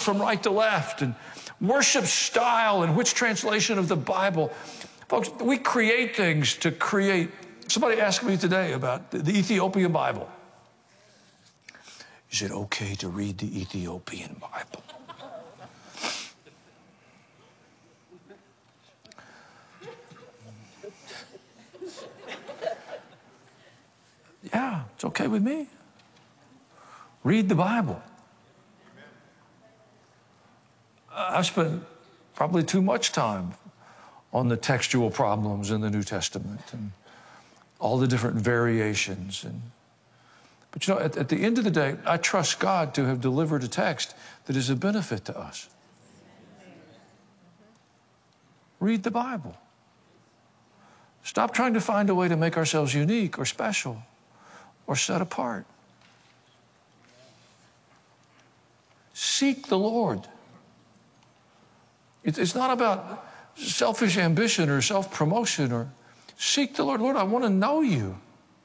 from right to left, and worship style and which translation of the Bible. Folks, we create things to create. Somebody asked me today about the Ethiopian Bible. Is it okay to read the Ethiopian Bible? Yeah, it's okay with me. Read the Bible. I've spent probably too much time on the textual problems in the New Testament and all the different variations. But you know, at the end of the day, I trust God to have delivered a text that is a benefit to us. Read the Bible. Stop trying to find a way to make ourselves unique or special or set apart. Seek the Lord. It's not about selfish ambition or self-promotion, or seek the Lord. Lord, I want to know you.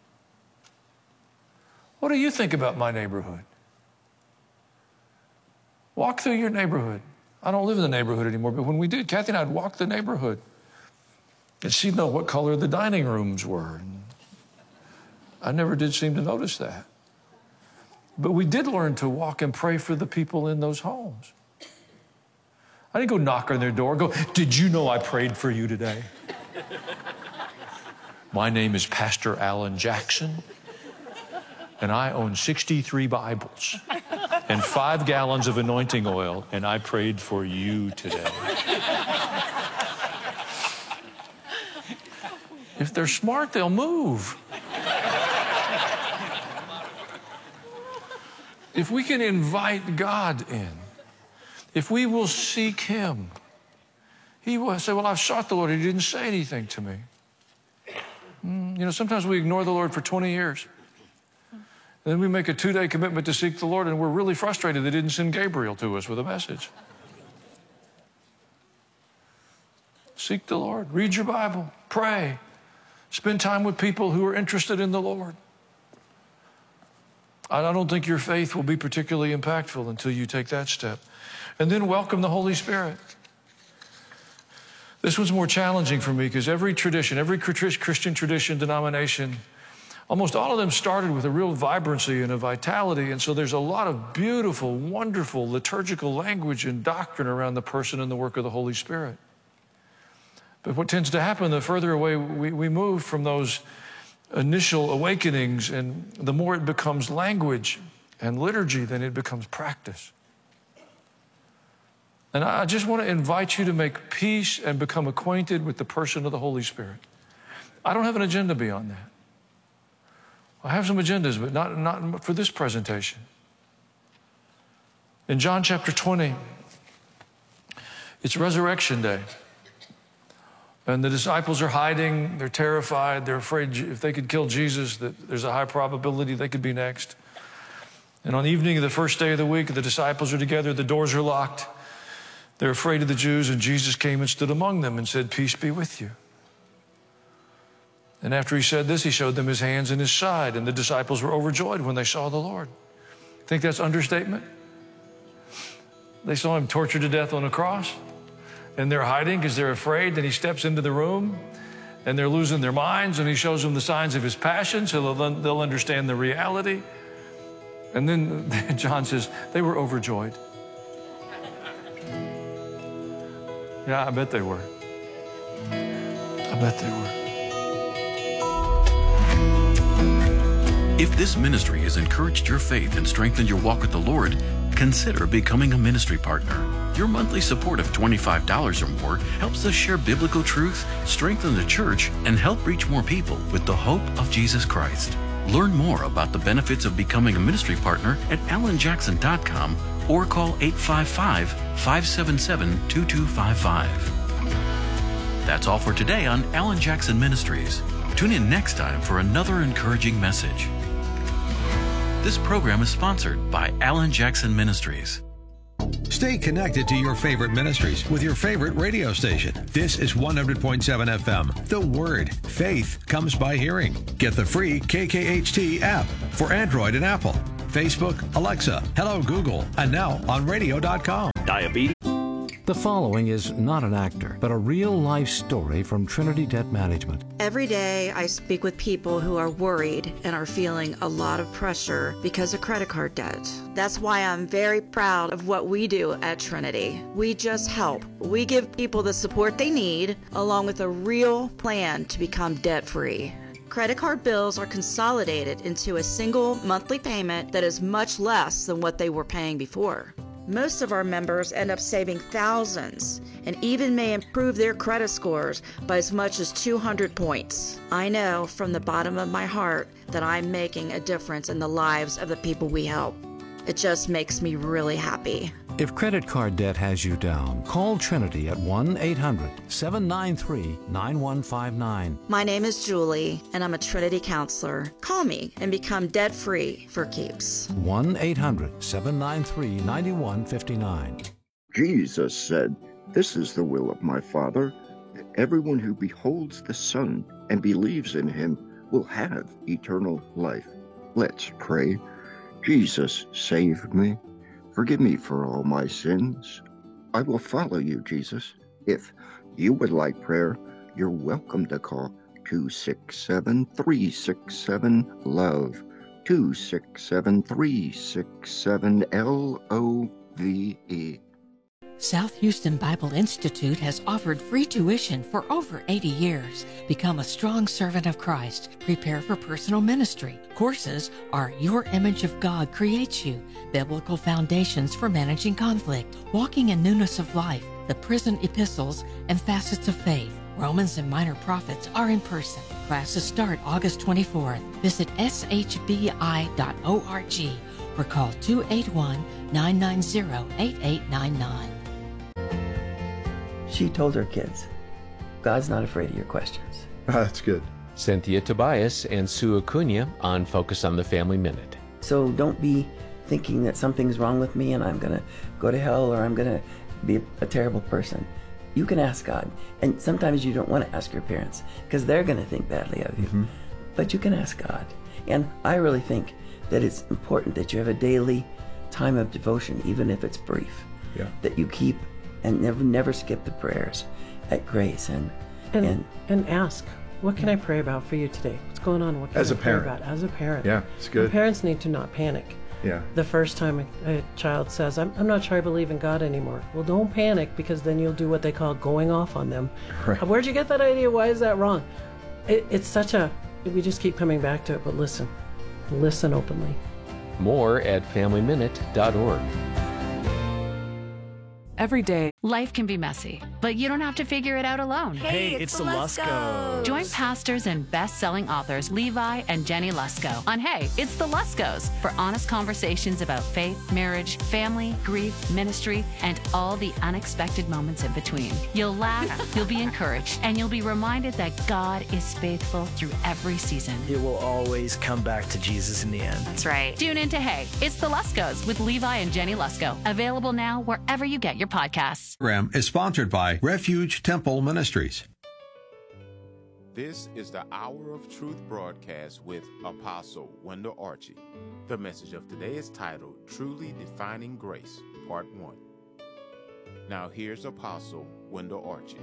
What do you think about my neighborhood? Walk through your neighborhood. I don't live in the neighborhood anymore, but when we did, Kathy and I would walk the neighborhood, and she'd know what color the dining rooms were. And I never did seem to notice that. But we did learn to walk and pray for the people in those homes. I didn't go knock on their door, go, did you know I prayed for you today? My name is Pastor Alan Jackson, and I own 63 Bibles and 5 gallons of anointing oil, and I prayed for you today. If they're smart, they'll move. If we can invite God in, if we will seek Him, He will say, well, I've sought the Lord. He didn't say anything to me. You know, sometimes we ignore the Lord for 20 years. And then we make a 2-day commitment to seek the Lord, and we're really frustrated they didn't send Gabriel to us with a message. Seek the Lord. Read your Bible. Pray. Spend time with people who are interested in the Lord. I don't think your faith will be particularly impactful until you take that step. And then welcome the Holy Spirit. This was more challenging for me because every tradition, every Christian tradition, denomination, almost all of them started with a real vibrancy and a vitality. And so there's a lot of beautiful, wonderful liturgical language and doctrine around the person and the work of the Holy Spirit. But what tends to happen, the further away we move from those initial awakenings, and the more it becomes language and liturgy, then it becomes practice. And I just want to invite you to make peace and become acquainted with the person of the Holy Spirit. I don't have an agenda beyond that. I have some agendas, but not for this presentation. In John chapter 20, it's Resurrection Day. And the disciples are hiding, they're terrified, they're afraid if they could kill Jesus, that there's a high probability they could be next. And on the evening of the first day of the week, the disciples are together, the doors are locked. They're afraid of the Jews, and Jesus came and stood among them and said, peace be with you. And after he said this, he showed them his hands and his side, and the disciples were overjoyed when they saw the Lord. Think that's understatement? They saw him tortured to death on a cross, and they're hiding because they're afraid. Then he steps into the room, and they're losing their minds, and he shows them the signs of his passion so they'll understand the reality. And then John says, they were overjoyed. Yeah, I bet they were. I bet they were. If this ministry has encouraged your faith and strengthened your walk with the Lord, consider becoming a ministry partner. Your monthly support of $25 or more helps us share biblical truth, strengthen the church, and help reach more people with the hope of Jesus Christ. Learn more about the benefits of becoming a ministry partner at alanjackson.com or call 855-577-2255. That's all for today on Alan Jackson Ministries. Tune in next time for another encouraging message. This program is sponsored by Alan Jackson Ministries. Stay connected to your favorite ministries with your favorite radio station. This is 100.7 FM. The Word. Faith comes by hearing. Get the free KKHT app for Android and Apple. Facebook, Alexa, Hello Google, and now on radio.com. diabetes. The following is not an actor, but a real-life story from Trinity Debt Management. Every day I speak with people who are worried and are feeling a lot of pressure because of credit card debt. That's why I'm very proud of what we do at Trinity. We just help. We give people the support they need, along with a real plan to become debt-free. Credit card bills are consolidated into a single monthly payment that is much less than what they were paying before. Most of our members end up saving thousands and even may improve their credit scores by as much as 200 points. I know from the bottom of my heart that I'm making a difference in the lives of the people we help. It just makes me really happy. If credit card debt has you down, call Trinity at 1-800-793-9159. My name is Julie, and I'm a Trinity counselor. Call me and become debt-free for keeps. 1-800-793-9159. Jesus said, "This is the will of my Father, that everyone who beholds the Son and believes in him will have eternal life." Let's pray. Jesus, save me. Forgive me for all my sins. I will follow you, Jesus. If you would like prayer, you're welcome to call 267-367-LOVE, 267-367-LOVE. South Houston Bible Institute has offered free tuition for over 80 years. Become a strong servant of Christ. Prepare for personal ministry. Courses are Your Image of God Creates You, Biblical Foundations for Managing Conflict, Walking in Newness of Life, the Prison Epistles, and Facets of Faith. Romans and Minor Prophets are in person. Classes start August 24th. Visit shbi.org or call 281-990-8899. She told her kids, God's not afraid of your questions. That's good. Cynthia Tobias and Sue Acuna on Focus on the Family Minute. So don't be thinking that something's wrong with me and I'm going to go to hell or I'm going to be a terrible person. You can ask God. And sometimes you don't want to ask your parents because they're going to think badly of you. Mm-hmm. But you can ask God. And I really think that it's important that you have a daily time of devotion, even if it's brief, that you keep and never skip the prayers at Grace and ask, what can I pray about for you today? What's going on? What can I pray about as a parent? Yeah, it's good. And parents need to not panic. Yeah. The first time a child says, I'm not sure I believe in God anymore. Well, don't panic, because then you'll do what they call going off on them. Right. Where'd you get that idea? Why is that wrong? It's such a, we just keep coming back to it, but listen openly. More at FamilyMinute.org. Every day, life can be messy, but you don't have to figure it out alone. Hey, it's the Luskos. Join pastors and best-selling authors Levi and Jenny Lusko on Hey, It's the Luskos for honest conversations about faith, marriage, family, grief, ministry, and all the unexpected moments in between. You'll laugh, you'll be encouraged, and you'll be reminded that God is faithful through every season. It will always come back to Jesus in the end. That's right. Tune in to Hey, It's the Luskos with Levi and Jenny Lusko. Available now wherever you get your podcasts. Program is sponsored by Refuge Temple Ministries. This is the Hour of Truth broadcast with Apostle Wendell Archie. The message of today is titled Truly Defining Grace, Part 1. Now here's Apostle Wendell Archie.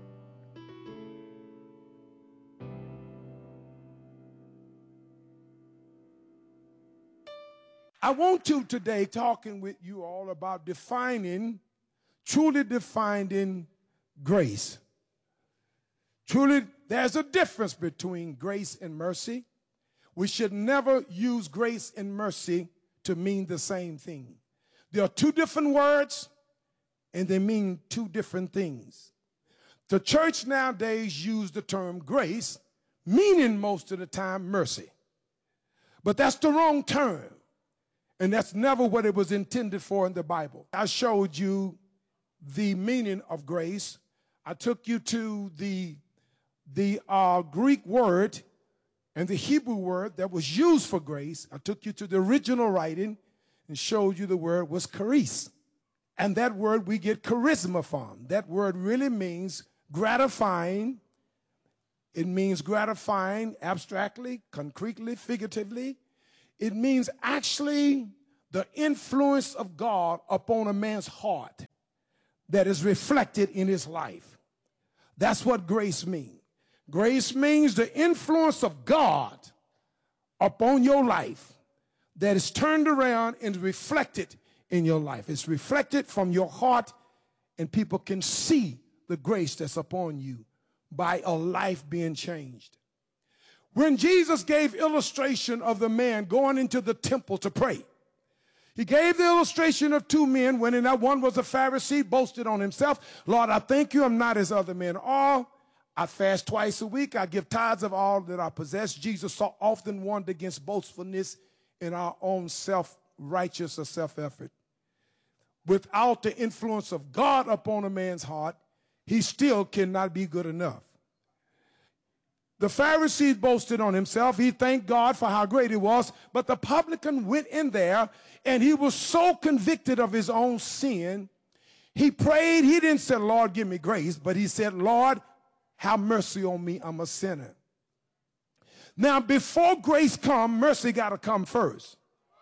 I want to today talking with you all about truly defining grace. Truly, there's a difference between grace and mercy. We should never use grace and mercy to mean the same thing. There are two different words, and they mean two different things. The church nowadays use the term grace, meaning most of the time mercy. But that's the wrong term, and that's never what it was intended for in the Bible. I showed you the meaning of grace. I took you to the Greek word and the Hebrew word that was used for grace. I took you to the original writing and showed you the word was charis. And that word we get charisma from. That word really means gratifying. It means gratifying abstractly, concretely, figuratively. It means actually the influence of God upon a man's heart. that is reflected in his life. That's what grace means. Grace means the influence of God upon your life that is turned around and reflected in your life. It's reflected from your heart, and people can see the grace that's upon you by a life being changed. When Jesus gave illustration of the man going into the temple to pray, he gave the illustration of two men. When one was a Pharisee, boasted on himself, Lord, I thank you, I'm not as other men are. I fast twice a week. I give tithes of all that I possess. Jesus so often warned against boastfulness in our own self-righteous or self-effort. Without the influence of God upon a man's heart, he still cannot be good enough. The Pharisee boasted on himself. He thanked God for how great he was. But the publican went in there, and he was so convicted of his own sin. He prayed. He didn't say, Lord, give me grace. But he said, Lord, have mercy on me. I'm a sinner. Now, before grace come, mercy got to come first.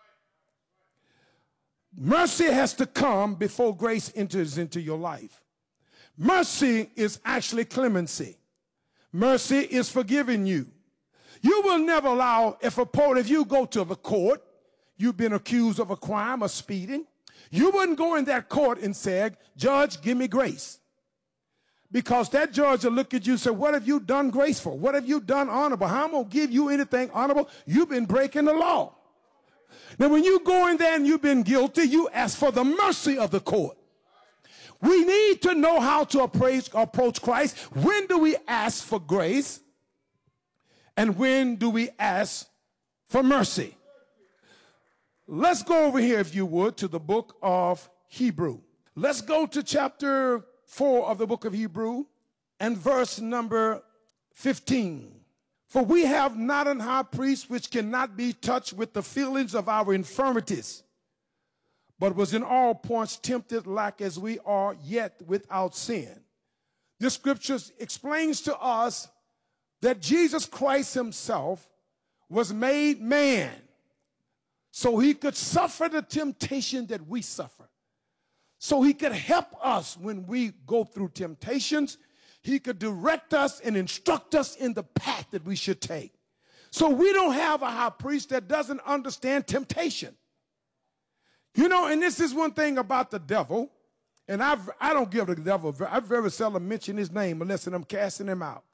Mercy has to come before grace enters into your life. Mercy is actually clemency. Mercy is forgiving you. You will never allow, if you go to the court, you've been accused of a crime or speeding, you wouldn't go in that court and say, Judge, give me grace. Because that judge will look at you and say, what have you done graceful? What have you done honorable? How am I going to give you anything honorable? You've been breaking the law. Now, when you go in there and you've been guilty, you ask for the mercy of the court. We need to know how to approach Christ. When do we ask for grace? And when do we ask for mercy? Let's go over here, if you would, to the book of Hebrew. Let's go to chapter 4 of the book of Hebrew and verse number 15. For we have not an high priest which cannot be touched with the feelings of our infirmities, but was in all points tempted like as we are, yet without sin. This scripture explains to us that Jesus Christ himself was made man so he could suffer the temptation that we suffer. So he could help us when we go through temptations. He could direct us and instruct us in the path that we should take. So we don't have a high priest that doesn't understand temptation. You know, and this is one thing about the devil, and I don't give the devil, I very seldom mention his name unless I'm casting him out.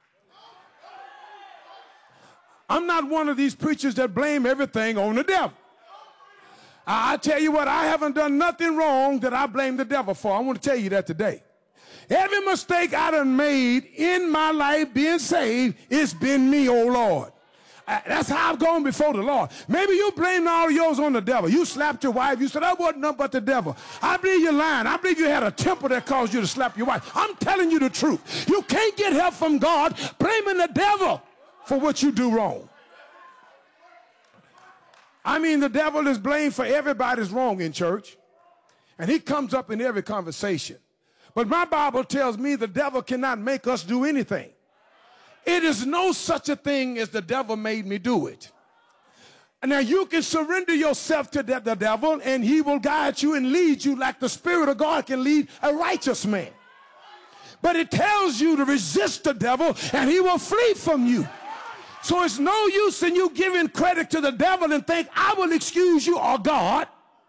I'm not one of these preachers that blame everything on the devil. I tell you what, I haven't done nothing wrong that I blame the devil for. I want to tell you that today. Every mistake I done made in my life being saved, it's been me, oh Lord. That's how I've gone before the Lord. Maybe you blame all of yours on the devil. You slapped your wife. You said, that wasn't nothing but the devil. I believe you're lying. I believe you had a temper that caused you to slap your wife. I'm telling you the truth. You can't get help from God blaming the devil for what you do wrong. I mean, the devil is blamed for everybody's wrong in church, and he comes up in every conversation. But my Bible tells me the devil cannot make us do anything. It is no such a thing as the devil made me do it. Now, you can surrender yourself to the devil, and he will guide you and lead you like the Spirit of God can lead a righteous man. But it tells you to resist the devil, and he will flee from you. So it's no use in you giving credit to the devil and think, I will excuse you or God.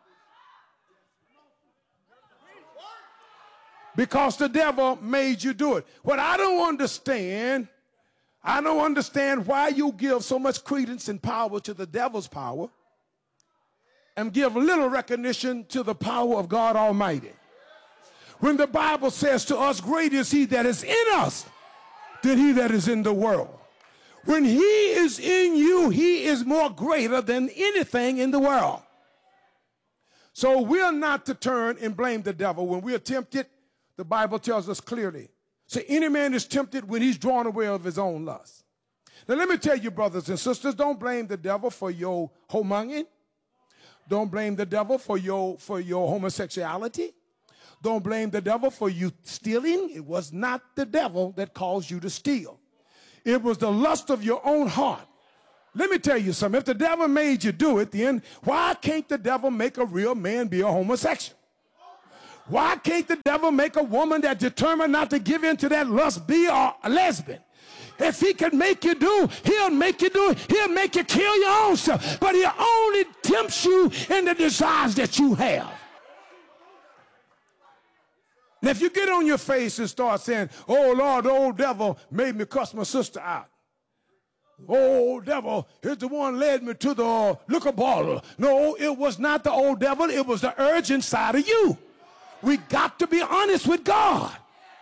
Because the devil made you do it. What I don't understand why you give so much credence and power to the devil's power and give little recognition to the power of God Almighty. When the Bible says to us, great is he that is in us than he that is in the world. When he is in you, he is more greater than anything in the world. So we're not to turn and blame the devil. When we are tempted, the Bible tells us clearly. So any man is tempted when he's drawn away of his own lust. Now let me tell you, brothers and sisters, don't blame the devil for your homonging. Don't blame the devil for your homosexuality. Don't blame the devil for you stealing. It was not the devil that caused you to steal. It was the lust of your own heart. Let me tell you something. If the devil made you do it, then why can't the devil make a real man be a homosexual? Why can't the devil make a woman that determined not to give in to that lust be a lesbian? If he can make you do, he'll make you do. He'll make you kill your own self. But he only tempts you in the desires that you have. Now, if you get on your face and start saying, oh, Lord, the old devil made me cuss my sister out. Oh, devil is the one led me to the liquor bottle. No, it was not the old devil. It was the urge inside of you. We got to be honest with God.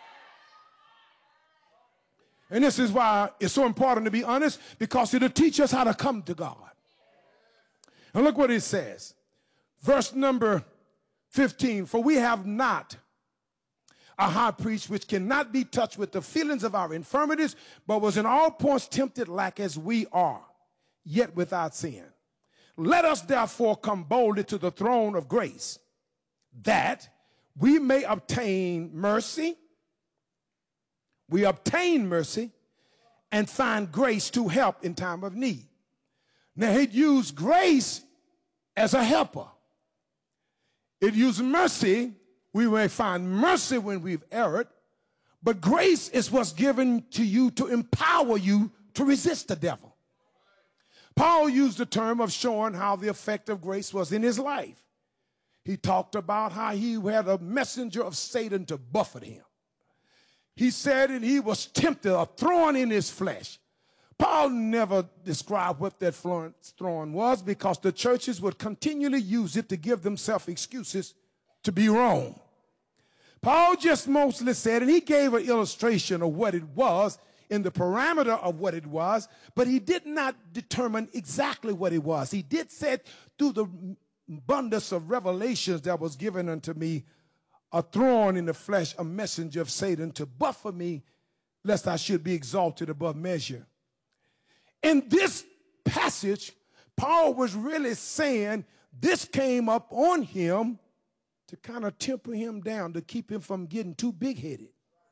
And this is why it's so important to be honest, because it'll teach us how to come to God. And look what it says. Verse number 15, for we have not a high priest which cannot be touched with the feelings of our infirmities, but was in all points tempted like as we are, yet without sin. Let us therefore come boldly to the throne of grace, that we may obtain mercy. We obtain mercy and find grace to help in time of need. Now, it used grace as a helper. It used mercy. We may find mercy when we've erred, but grace is what's given to you to empower you to resist the devil. Paul used the term of showing how the effect of grace was in his life. He talked about how he had a messenger of Satan to buffet him. He said, and he was tempted, a thorn in his flesh. Paul never described what that thorn was, because the churches would continually use it to give themselves excuses to be wrong. Paul just mostly said, and he gave an illustration of what it was in the parameter of what it was, but he did not determine exactly what it was. He did say through the abundance of revelations that was given unto me, a thorn in the flesh, a messenger of Satan to buffet me, lest I should be exalted above measure. In this passage, Paul was really saying this came up on him to kind of temper him down, to keep him from getting too big-headed.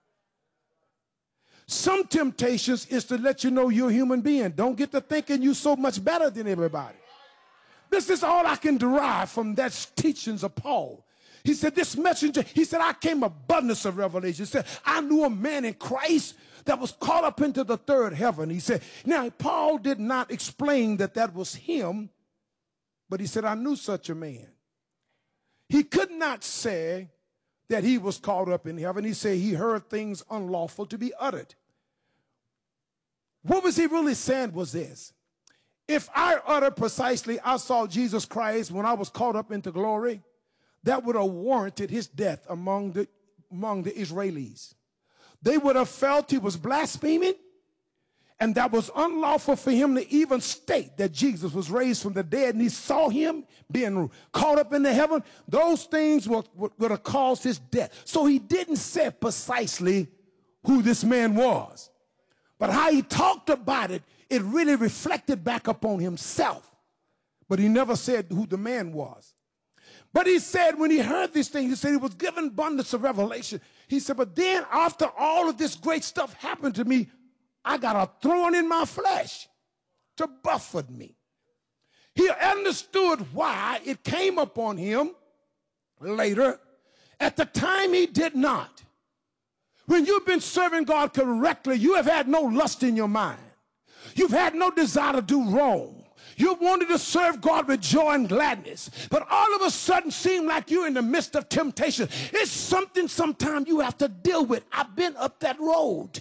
Some temptations is to let you know you're a human being. Don't get to thinking you're so much better than everybody. This is all I can derive from that teachings of Paul. He said, this messenger, he said, I came abundance of revelation. He said, I knew a man in Christ that was caught up into the third heaven. He said, now, Paul did not explain that that was him, but he said, I knew such a man. He could not say that he was caught up in heaven. He said he heard things unlawful to be uttered. What was he really saying was this: if I uttered precisely, I saw Jesus Christ when I was caught up into glory, that would have warranted his death among the Israelis. They would have felt he was blaspheming, and that was unlawful for him to even state that Jesus was raised from the dead, and he saw him being caught up into heaven. Those things would have caused his death. So he didn't say precisely who this man was. But how he talked about it, it really reflected back upon himself. But he never said who the man was. But he said when he heard these things, he said he was given abundance of revelation. He said, but then after all of this great stuff happened to me, I got a thorn in my flesh to buffet me. He understood why it came upon him later. At the time, he did not. When you've been serving God correctly, you have had no lust in your mind. You've had no desire to do wrong. You wanted to serve God with joy and gladness. But all of a sudden seemed like you're in the midst of temptation. It's something sometimes you have to deal with. I've been up that road.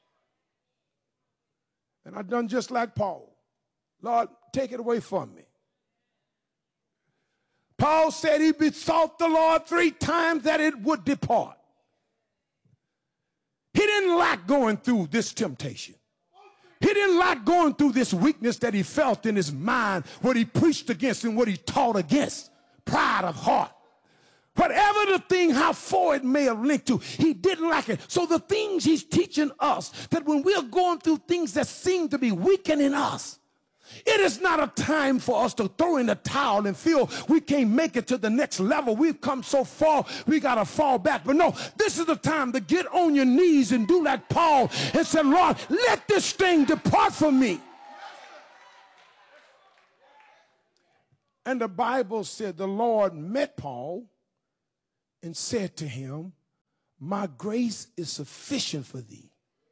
And I've done just like Paul. Lord, take it away from me. Paul said he besought the Lord 3 times that it would depart. He didn't like going through this temptation. He didn't like going through this weakness that he felt in his mind, what he preached against and what he taught against. Pride of heart. Whatever the thing, how far it may have linked to, he didn't like it. So the things he's teaching us, that when we're going through things that seem to be weakening us, it is not a time for us to throw in the towel and feel we can't make it to the next level. We've come so far, we got to fall back. But no, this is the time to get on your knees and do like Paul and say, Lord, let this thing depart from me. And the Bible said the Lord met Paul and said to him, my grace is sufficient for thee.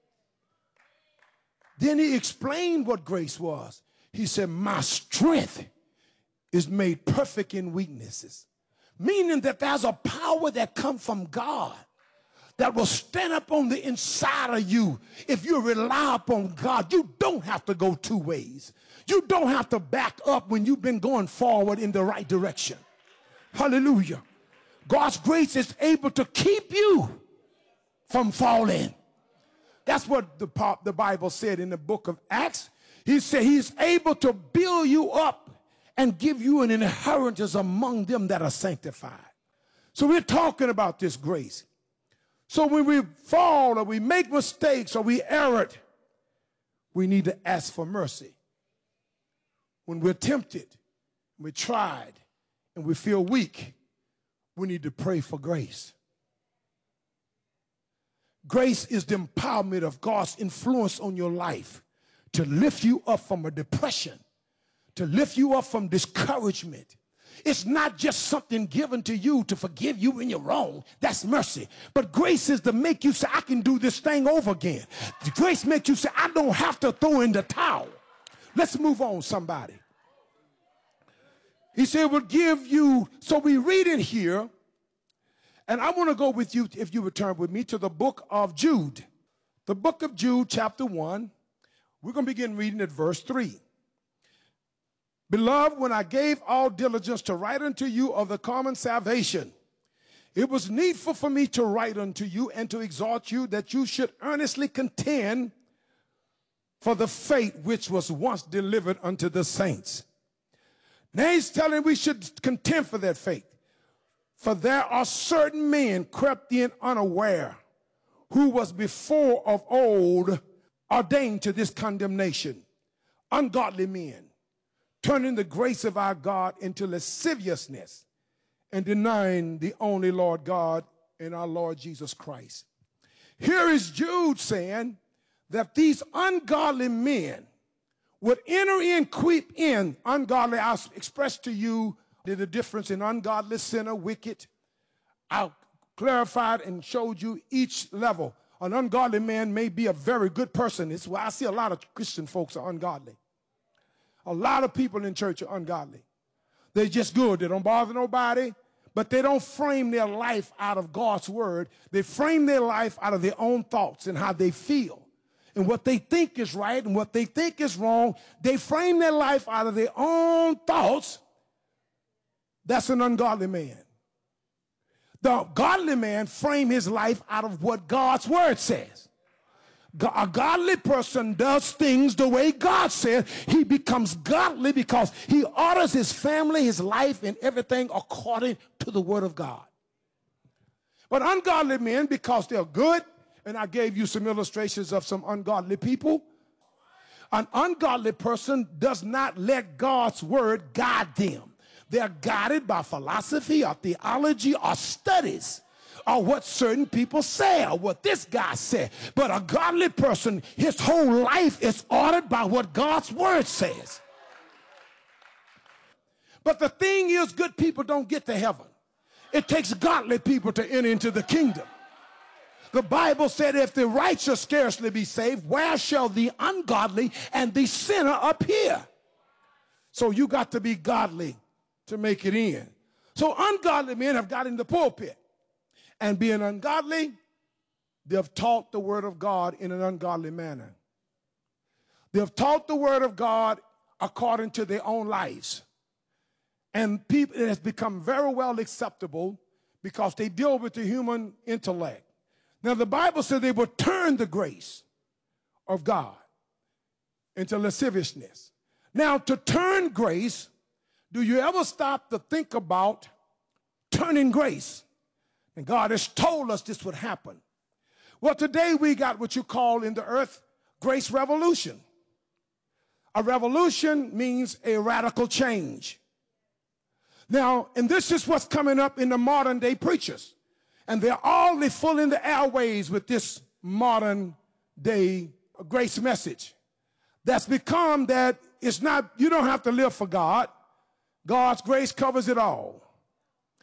Then he explained what grace was. He said, my strength is made perfect in weaknesses. Meaning that there's a power that comes from God that will stand up on the inside of you. If you rely upon God, you don't have to go two ways. You don't have to back up when you've been going forward in the right direction. Hallelujah. God's grace is able to keep you from falling. That's what the Bible said in the book of Acts. He said he's able to build you up and give you an inheritance among them that are sanctified. So we're talking about this grace. So when we fall or we make mistakes or we err, we need to ask for mercy. When we're tempted, we're tried, and we feel weak, we need to pray for grace. Grace is the empowerment of God's influence on your life to lift you up from a depression, to lift you up from discouragement. It's not just something given to you to forgive you when you're wrong. That's mercy. But grace is to make you say, I can do this thing over again. Grace makes you say, I don't have to throw in the towel. Let's move on, somebody. He said, we'll give you, so we read it here, and I want to go with you, if you would turn with me, to the book of Jude. The book of Jude, chapter 1. We're going to begin reading at verse 3. Beloved, when I gave all diligence to write unto you of the common salvation, it was needful for me to write unto you and to exhort you that you should earnestly contend for the faith which was once delivered unto the saints. Now he's telling we should contend for that faith. For there are certain men crept in unaware, who was before of old ordained to this condemnation, ungodly men, turning the grace of our God into lasciviousness and denying the only Lord God and our Lord Jesus Christ. Here is Jude saying that these ungodly men would enter in, creep in. Ungodly, I'll express to you the difference in ungodly, sinner, wicked. I clarified and showed you each level. An ungodly man may be a very good person. It's why I see a lot of Christian folks are ungodly. A lot of people in church are ungodly. They're just good. They don't bother nobody, but they don't frame their life out of God's word. They frame their life out of their own thoughts and how they feel and what they think is right and what they think is wrong. They frame their life out of their own thoughts. That's an ungodly man. The godly man frame his life out of what God's word says. A godly person does things the way God says. He becomes godly because he orders his family, his life, and everything according to the word of God. But ungodly men, because they're good, and I gave you some illustrations of some ungodly people, an ungodly person does not let God's word guide them. They're guided by philosophy or theology or studies or what certain people say or what this guy said. But a godly person, his whole life is ordered by what God's word says. But the thing is, good people don't get to heaven. It takes godly people to enter into the kingdom. The Bible said, if the righteous scarcely be saved, where shall the ungodly and the sinner appear? So you got to be godly to make it in. So ungodly men have got in the pulpit. And being ungodly, they've taught the word of God in an ungodly manner. They've taught the word of God according to their own lives. And people, it has become very well acceptable because they deal with the human intellect. Now the Bible says they will turn the grace of God into lasciviousness. Now to turn grace, do you ever stop to think about turning grace? And God has told us this would happen. Well, today we got what you call in the earth grace revolution. A revolution means a radical change. Now, and this is what's coming up in the modern day preachers. And they're all full in the airways with this modern day grace message. That's become that it's not, you don't have to live for God. God's grace covers it all.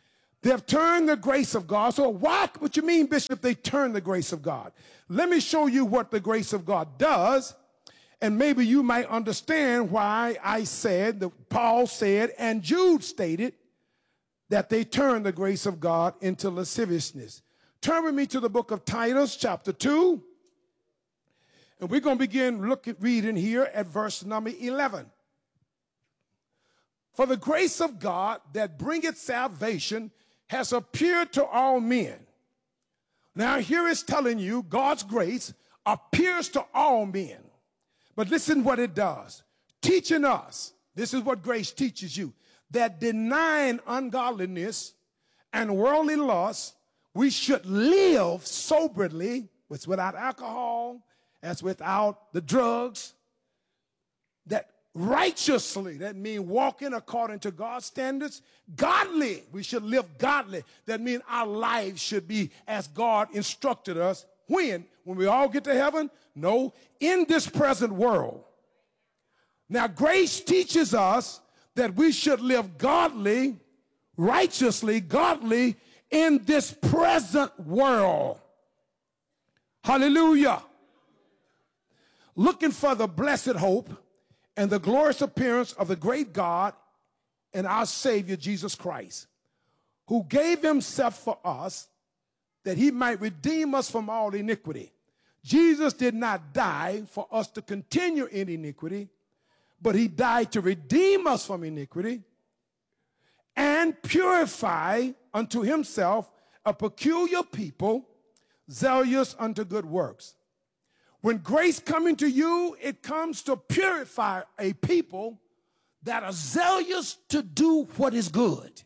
They have turned the grace of God. So what you mean, Bishop, they turn the grace of God? Let me show you what the grace of God does, and maybe you might understand why I said, that Paul said, and Jude stated, that they turn the grace of God into lasciviousness. Turn with me to the book of Titus, chapter 2. And we're going to begin reading here at verse number 11. For the grace of God that bringeth salvation has appeared to all men. Now here it's telling you God's grace appears to all men. But listen what it does. Teaching us, this is what grace teaches you, that denying ungodliness and worldly lust, we should live soberly, without alcohol, as without the drugs, that righteously, that means walking according to God's standards, godly, we should live godly. That means our lives should be as God instructed us. When we all get to heaven? No, in this present world. Now, grace teaches us that we should live godly, righteously, godly in this present world. Hallelujah. Looking for the blessed hope and the glorious appearance of the great God and our Savior Jesus Christ, who gave himself for us that he might redeem us from all iniquity. Jesus did not die for us to continue in iniquity, but he died to redeem us from iniquity and purify unto himself a peculiar people, zealous unto good works. When grace comes into you, it comes to purify a people that are zealous to do what is good.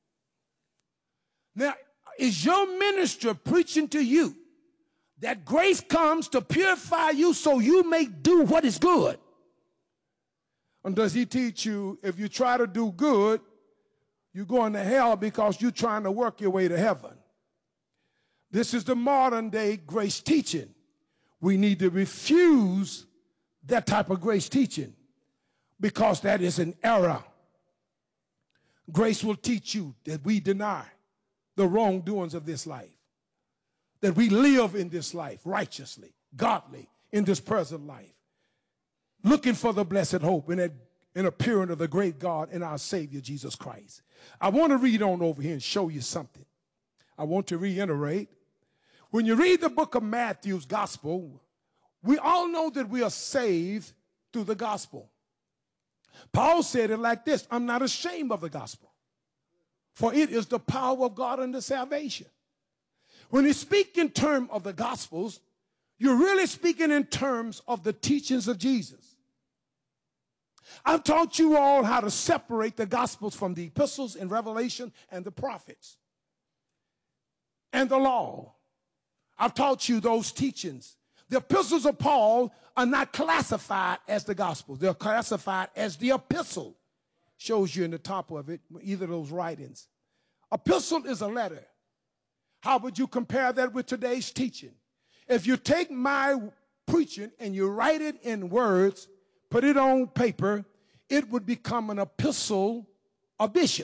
Now, is your minister preaching to you that grace comes to purify you so you may do what is good? And does he teach you if you try to do good, you're going to hell because you're trying to work your way to heaven? This is the modern day grace teaching. We need to refuse that type of grace teaching because that is an error. Grace will teach you that we deny the wrongdoings of this life, that we live in this life righteously, godly, in this present life, looking for the blessed hope and appearing of the great God and our Savior, Jesus Christ. I want to read on over here and show you something. I want to reiterate. When you read the book of Matthew's gospel, we all know that we are saved through the gospel. Paul said it like this: I'm not ashamed of the gospel, for it is the power of God unto salvation. When you speak in terms of the gospels, you're really speaking in terms of the teachings of Jesus. I've taught you all how to separate the gospels from the epistles and Revelation and the prophets and the law. I've taught you those teachings. The epistles of Paul are not classified as the gospels. They're classified as the epistle. Shows you in the top of it, either of those writings. Epistle is a letter. How would you compare that with today's teaching? If you take my preaching and you write it in words, put it on paper, it would become an epistle of bishop.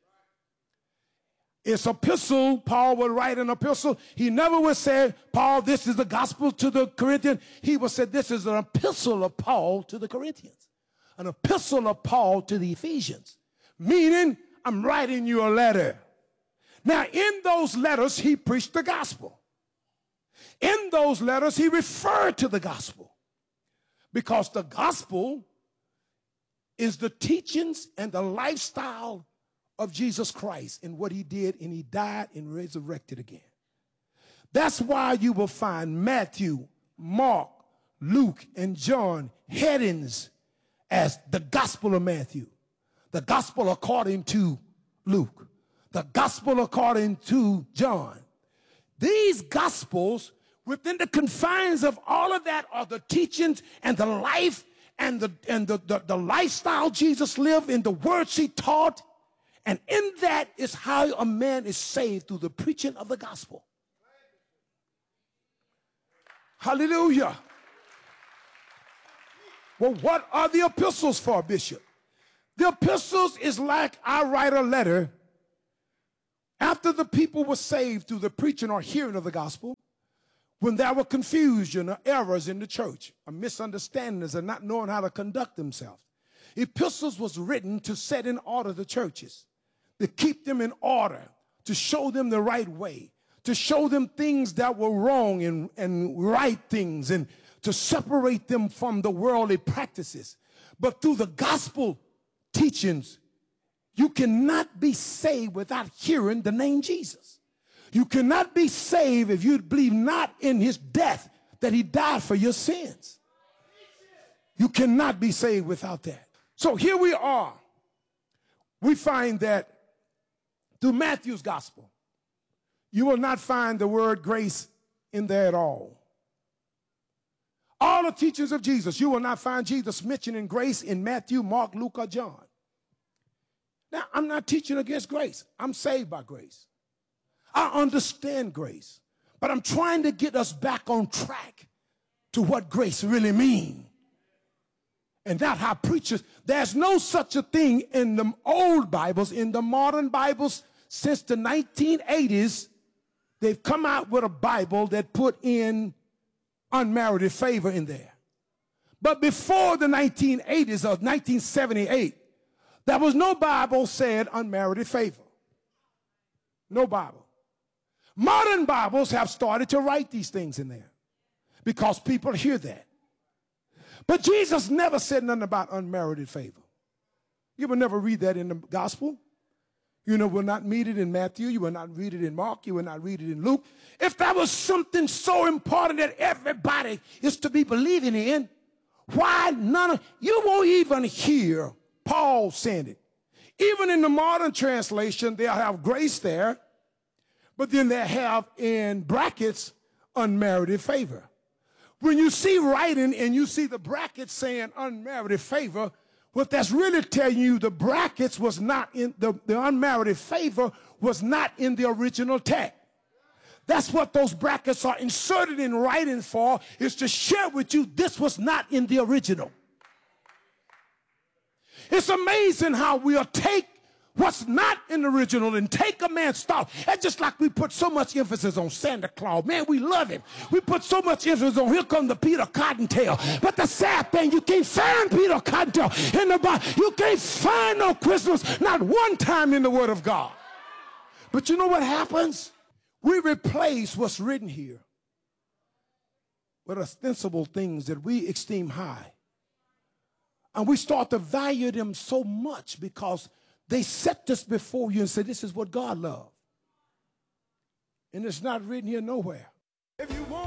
It's epistle. Paul would write an epistle. He never would say, Paul, this is the gospel to the Corinthians. He would say, this is an epistle of Paul to the Corinthians. An epistle of Paul to the Ephesians. Meaning, I'm writing you a letter. Now, in those letters, he preached the gospel. In those letters, he referred to the gospel. Because the gospel is the teachings and the lifestyle of Jesus Christ and what he did, and he died and resurrected again. That's why you will find Matthew, Mark, Luke, and John headings as the gospel of Matthew, the gospel according to Luke, the gospel according to John. These gospels, within the confines of all of that, are the teachings and the life and the lifestyle Jesus lived and the words he taught. And in that is how a man is saved, through the preaching of the gospel. Hallelujah. Well, what are the epistles for, Bishop? The epistles is like I write a letter After the people were saved through the preaching or hearing of the gospel, when there were confusion or errors in the church, or misunderstandings and not knowing how to conduct themselves, epistles was written to set in order the churches, to keep them in order, to show them the right way, to show them things that were wrong and right things, and to separate them from the worldly practices. But through the gospel teachings, you cannot be saved without hearing the name Jesus. You cannot be saved if you believe not in his death, that he died for your sins. You cannot be saved without that. So here we are. We find that through Matthew's gospel, you will not find the word grace in there at all. All the teachings of Jesus, you will not find Jesus mentioning grace in Matthew, Mark, Luke, or John. Now, I'm not teaching against grace. I'm saved by grace. I understand grace. But I'm trying to get us back on track to what grace really means. And not how preachers, there's no such a thing in the old Bibles, in the modern Bibles, since the 1980s, they've come out with a Bible that put in unmerited favor in there. But before the 1980s or 1978, there was no Bible said unmerited favor. No Bible. Modern Bibles have started to write these things in there because people hear that. But Jesus never said nothing about unmerited favor. You will never read that in the gospel. You will not read it in Matthew. You will not read it in Mark. You will not read it in Luke. If that was something so important that everybody is to be believing in, why none of you won't even hear Paul saying it. Even in the modern translation, they'll have grace there, but then they have in brackets unmerited favor. When you see writing and you see the brackets saying unmerited favor, what that's really telling you, the brackets was not in, the unmerited favor was not in the original text. That's what those brackets are inserted in writing for, is to share with you this was not in the original. It's amazing how we'll take what's not in the original and take a man's thought. It's just like we put so much emphasis on Santa Claus. Man, we love him. We put so much emphasis on here come the Peter Cottontail. But the sad thing, you can't find Peter Cottontail in the Bible. You can't find no Christmas, not one time in the Word of God. But you know what happens? We replace what's written here with ostensible things that we esteem high. And we start to value them so much because they set this before you and say, this is what God loves. And it's not written here nowhere. If you want